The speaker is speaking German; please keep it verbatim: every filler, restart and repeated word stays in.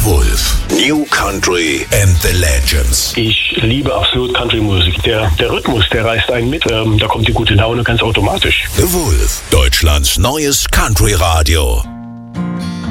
Wolf. New Country and the Legends. Ich liebe absolut Country-Musik. Der, der Rhythmus, der reißt einen mit. Ähm, da kommt die gute Laune ganz automatisch. The Wolf. Deutschlands neues Country-Radio.